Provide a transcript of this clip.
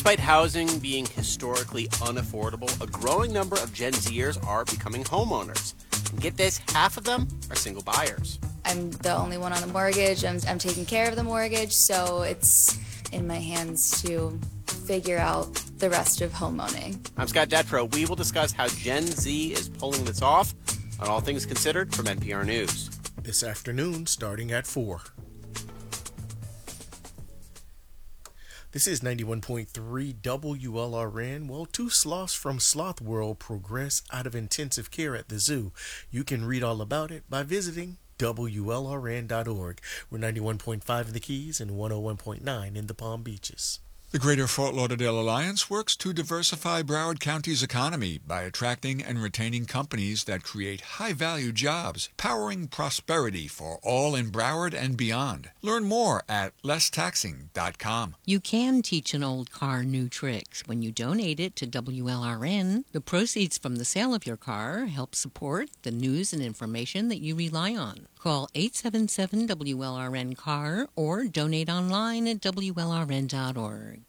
Despite housing being historically unaffordable, a growing number of Gen Zers are becoming homeowners. And get this, half of them are single buyers. I'm the only one on the mortgage. I'm taking care of the mortgage, so it's in my hands to figure out the rest of homeowning. I'm Scott Detrow. We will discuss how Gen Z is pulling this off on All Things Considered from NPR News. This afternoon, starting at 4. This is 91.3 WLRN. Well, 2 sloths from Sloth World progress out of intensive care at the zoo. You can read all about it by visiting WLRN.org. We're 91.5 in the Keys and 101.9 in the Palm Beaches. The Greater Fort Lauderdale Alliance works to diversify Broward County's economy by attracting and retaining companies that create high-value jobs, powering prosperity for all in Broward and beyond. Learn more at lesstaxing.com. You can teach an old car new tricks when you donate it to WLRN. The proceeds from the sale of your car help support the news and information that you rely on. Call 877-WLRN-CAR or donate online at WLRN.org.